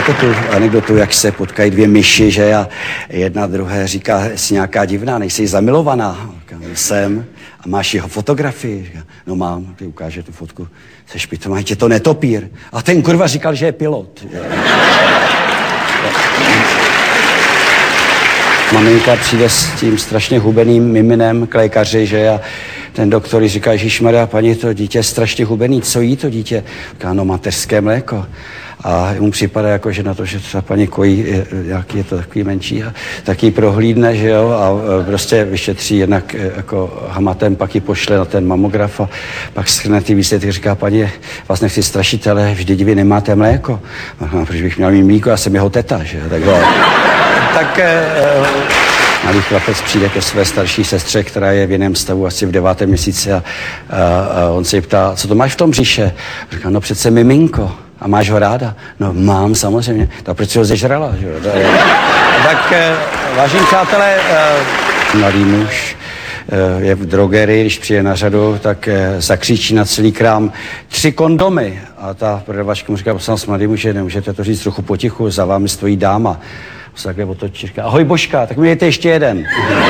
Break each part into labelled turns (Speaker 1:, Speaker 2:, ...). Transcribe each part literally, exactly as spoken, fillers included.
Speaker 1: znáte tu anekdotu, jak se potkají dvě myši, že a jedna druhé říká, jsi nějaká divná, nejsi zamilovaná. Říkám, jsem. A máš jeho fotografii? Říká, no mám, ty ukáže tu fotku. Seš pitomá, tě to netopír. A ten kurva říkal, že je pilot. Maminka přijde s tím strašně hubeným miminem k lékaři, že a ten doktor říká, ježišmarja, paní, to dítě je strašně hubený, co jí to dítě? Říká, no mateřské mléko. A mu připadá jako, že na to, že třeba paní kojí, jaký je to takový menší, a tak ji prohlídne, že jo, a prostě vyšetří jednak jako hamatem, pak ji pošle na ten mamograf a pak shrne ty výsledky, říká, paní, vás nechci strašit, ale vždyť vy nemáte mléko. A proč bych měl mít mlíko, já jsem jeho teta, že jo, tak jo. Tak malý chlapec přijde ke své starší sestře, která je v jiném stavu asi v devátém měsíci a, a, a on se jí ptá, co to máš v tom břiše? Říká, no přece miminko. A máš ho ráda? No mám, samozřejmě. Tak proč si ho zežrala? Že? Tak, vážení přátelé, mladý muž je v drogerii, když přijde na řadu, tak zakřičí na celý krám tři kondomy. A ta prodavačka mu říká, poslanec mladý muže, nemůžete to říct trochu potichu, za vámi stojí dáma. On se takhle otočí, říká, ahoj Božka, tak mi dejte ještě jeden.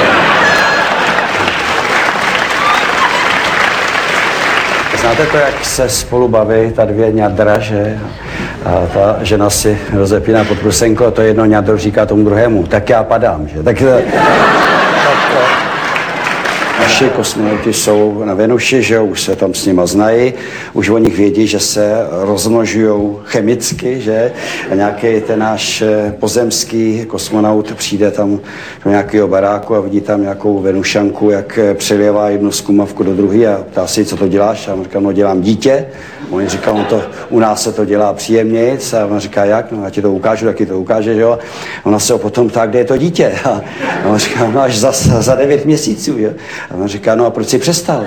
Speaker 1: Znáte to, jak se spolu baví ta dvě ňadra, že? A ta žena si rozepíná podprusenko a to jedno ňadro říká tomu druhému, tak já padám, že? Tak, tak naši kosmonauti jsou na Venuši, že už se tam s nima znají, už o nich vědí, že se rozmnožují chemicky, že? A nějaký ten náš pozemský kosmonaut přijde tam do nějakého baráku a vidí tam nějakou Venušanku, jak přelévá jednu zkumavku do druhé a ptá si, co to děláš? A on říká, no dělám dítě. On říká, no to, u nás se to dělá příjemnějc. A on říká, jak? No já ti to ukážu, taky to ukáže, že jo? Ona se ho potom ptá, kde je to dítě? A on říká, no až za, za devět měsíců, jo? A on říká, no a proč jsi přestal?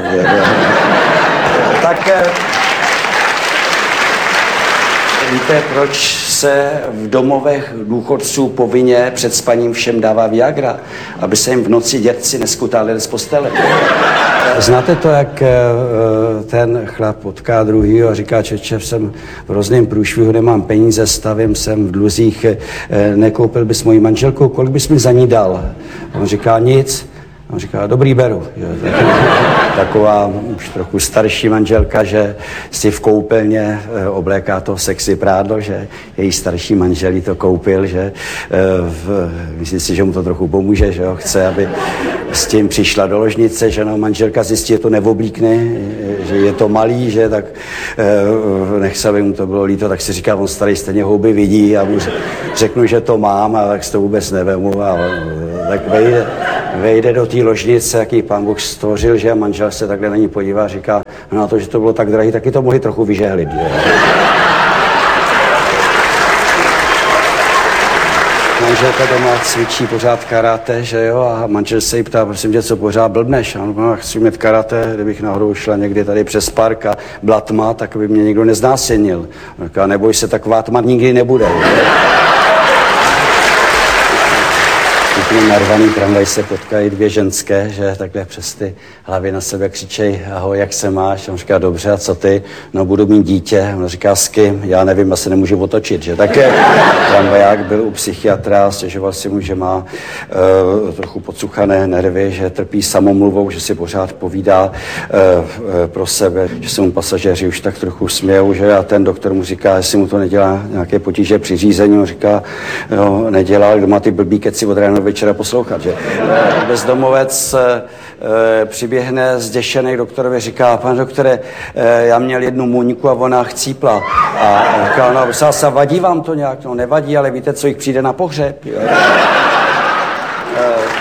Speaker 1: Tak víte, proč se v domovech důchodců povinně před spaním všem dává Viagra? Aby se jim v noci dětci neskutálili z postele. Znáte to, jak ten chlap potká druhýho a říká, čeče, jsem v hrozném průšvihu, nemám peníze, stavím, jsem v dluzích, nekoupil bys moji manželku, kolik bys mi za ní dal? A on říká, nic. A on říká, dobrý, beru. Taková už trochu starší manželka, že si v koupelně obléká to sexy prádlo, že její starší manžel jí to koupil, že myslí si, že mu to trochu pomůže, že jo, chce, aby s tím přišla do ložnice, že no, manželka zjistí, že to neoblíkne, že je to malý, že tak nechce, aby mu to bylo líto, tak si říká, on starý stejně houby vidí a mu řeknu, že to mám, a tak si to vůbec nevemu a tak vejde, vejde do té ložnice, jaký pán Bůh stvořil, že a manžel se takhle na ní podívá a říká, no na to, že to bylo tak drahý, taky to mohli trochu vyžehlit. Že? Manželka doma cvičí pořád karate, že jo, a manžel se jí ptá, prosím tě, co pořád blbneš? A no, chci umět karate, kdybych nahoru šla někdy tady přes park a byla tma, tak by mě nikdo neznásilnil. A neboj se, taková tma nikdy nebude. Úplně narvaný tramvaj se potkají dvě ženské, že takhle přes ty hlavy na sebe křičej, ahoj, jak se máš? A on říká, dobře, a co ty? No, budu mít dítě. On říká, s kým? Já nevím, asi nemůžu otočit, že? Tak tramvaják byl u psychiatra, stěžoval si mu, že má uh, trochu podsuchané nervy, že trpí samomluvou, že si pořád povídá uh, uh, pro sebe, že se mu pasažéři už tak trochu smějou, že? A ten doktor mu říká, jestli mu to nedělá nějaké potíže při řízení. On říká, no, nedělá, kdo má ty blbý keci od rána večera poslouchat, že? Bezdomovec e, přiběhne zděšený doktorovi, říká, pane doktore, e, já měl jednu muňku a ona chcípla. A říká, no, se vadí vám to nějak? No, nevadí, ale víte, co jich přijde na pohřeb? Jo? E,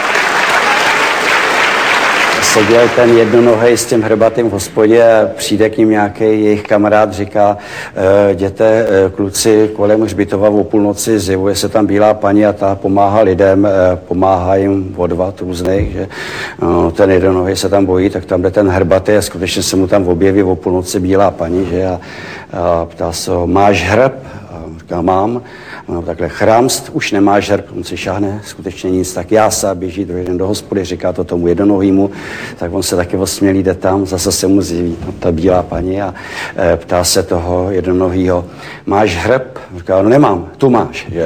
Speaker 1: seděl ten jednonohej s tím hrbatým v hospodě a přijde k ním nějaký jejich kamarád, říká, jděte kluci kolem hřbitova o půlnoci, zjevuje se tam bílá paní a ta pomáhá lidem, pomáhá jim odvat různých, že no, ten jednonohej se tam bojí, tak tam jde ten hrbatý a skutečně se mu tam objeví o půlnoci bílá paní, že a, a ptá se ho, máš hrb? On říká, mám. No, takhle chramst, už nemáš herb, on si šáhne, skutečně nic, tak jása, běží druhý den do hospody, říká to tomu jednonohýmu, tak on se taky osmělý, jde tam, zase se mu zjeví no, ta bílá paní a e, ptá se toho jednonohýho, máš hrb? On říká, no nemám, tu máš. Že?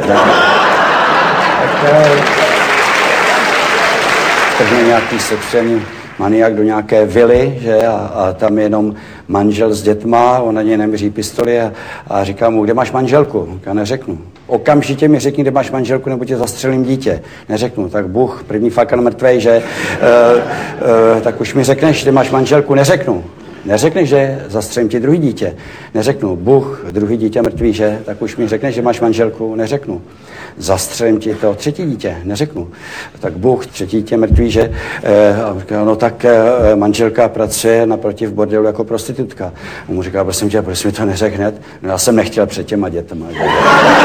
Speaker 1: Trhne nějaký sepřený maniak do nějaké vily, že, a, a tam jenom manžel s dětma, on na něj nemíří pistoli a, a říká mu, kde máš manželku? Já neřeknu. Okamžitě mi řekni, kde máš manželku, nebo tě zastřelím dítě. Neřeknu, tak Bůh, první fakan mrtvej, že, uh, uh, tak už mi řekneš, kde máš manželku, neřeknu. Neřekneš, že zastřelím ti druhý dítě. Neřeknu, Bůh, druhý dítě mrtvý, že, tak už mi řekneš, že máš manželku, neřeknu. Zastřelím ti to třetí dítě, neřeknu. Tak Bůh, třetí dítě mrtvý, že, e, no tak e, manželka pracuje naproti v bordelu jako prostitutka. On mu říká, prosím tě, prosím mi to neřeknet. No já jsem nechtěl před těma dětma. Že?